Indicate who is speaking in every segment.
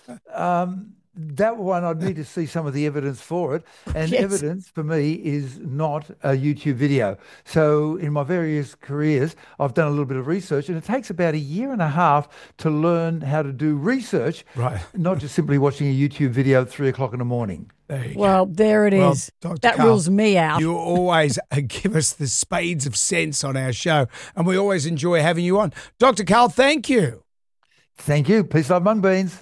Speaker 1: That one, I'd need to see some of the evidence for it. And
Speaker 2: Yes.
Speaker 1: evidence, for me, is not a YouTube video. So in my various careers, I've done a little bit of research, and it takes about 1.5 years to learn how to do research,
Speaker 3: Right.
Speaker 1: not just simply watching a YouTube video at 3 o'clock in the morning.
Speaker 3: There you go.
Speaker 2: Well, there it
Speaker 3: Well,
Speaker 2: is.
Speaker 3: Dr.
Speaker 2: That
Speaker 3: Carl,
Speaker 2: rules me out.
Speaker 3: You always give us the spades of sense on our show, and we always enjoy having you on. Dr. Carl, thank you.
Speaker 1: Thank you. Peace, love, mung beans.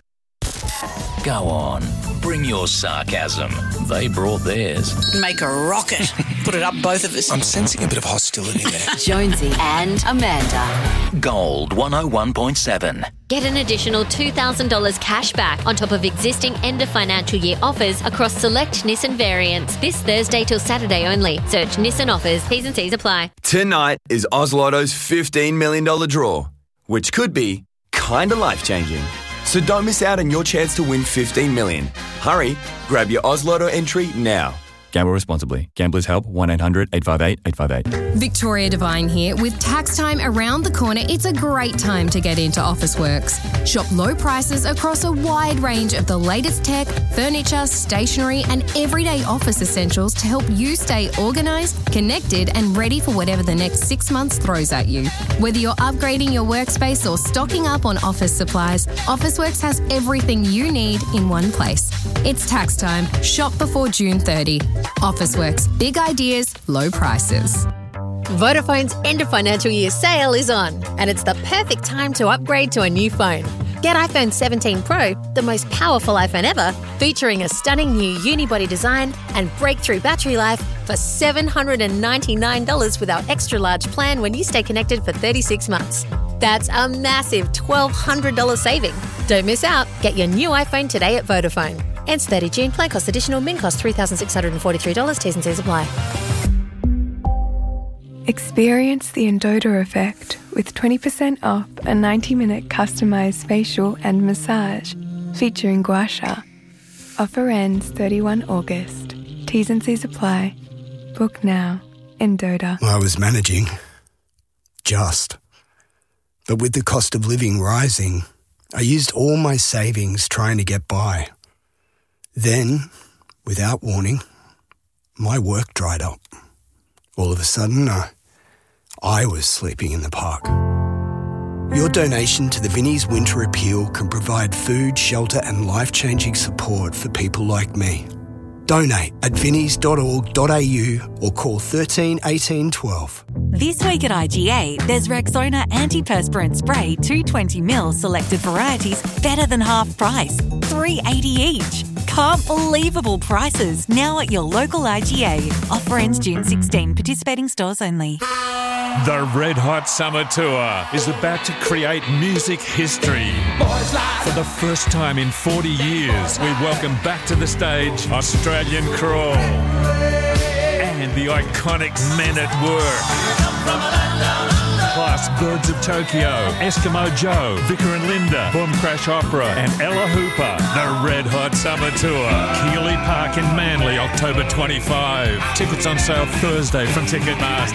Speaker 4: Go on, bring your sarcasm. They brought theirs.
Speaker 5: Make a rocket. Put it up both of us.
Speaker 6: I'm sensing a bit of hostility there.
Speaker 7: Jonesy and Amanda.
Speaker 4: Gold 101.7.
Speaker 8: Get an additional $2,000 cash back on top of existing end of financial year offers across select Nissan variants this Thursday till Saturday only. Search Nissan offers. T's and C's apply.
Speaker 9: Tonight is Oz Lotto's $15 million draw, which could be kind of life-changing. So don't miss out on your chance to win $15 million. Hurry, grab your Oz Lotto entry now.
Speaker 10: Gamble responsibly. Gamblers Help 1-800-858-858.
Speaker 11: Victoria Devine here. With tax time around the corner, it's a great time to get into Officeworks. Shop low prices across a wide range of the latest tech, furniture, stationery and everyday office essentials to help you stay organised, connected and ready for whatever the next 6 months throws at you. Whether you're upgrading your workspace or stocking up on office supplies, Officeworks has everything you need in one place. It's tax time. Shop before June 30. Officeworks. Big ideas, low prices.
Speaker 8: Vodafone's end of financial year sale is on, and it's the perfect time to upgrade to a new phone. Get iPhone 17 Pro, the most powerful iPhone ever, featuring a stunning new unibody design and breakthrough battery life for $799 with our extra large plan when you stay connected for 36 months. That's a massive $1,200 saving. Don't miss out. Get your new iPhone today at Vodafone. Ends 30 June. Plan cost additional. Min cost $3,643. T's and C's apply.
Speaker 12: Experience the Endota effect with 20% off a 90-minute customised facial and massage featuring Gua Sha. Offer ends 31 August. T's and C's apply. Book now. Endota.
Speaker 6: I was managing. Just. But with the cost of living rising, I used all my savings trying to get by. Then, without warning, my work dried up. All of a sudden, I was sleeping in the park. Your donation to the Vinnie's Winter Appeal can provide food, shelter and life-changing support for people like me. Donate at vinnies.org.au or call 13 18 12.
Speaker 13: This week at IGA, there's Rexona Antiperspirant Spray 220ml selected varieties better than half price, $3.80 each. Unbelievable prices now at your local IGA. Offer ends June 16. Participating stores only.
Speaker 14: The Red Hot Summer Tour is about to create music history. For the first time in 40 years, we welcome back to the stage Australian Crawl and the iconic Men at Work. Plus Birds of Tokyo, Eskimo Joe, Vicar and Linda, Boom Crash Opera and Ella Hooper. The Red Hot Summer Tour. Keeley Park in Manly, October 25. Tickets on sale Thursday from Ticketmaster.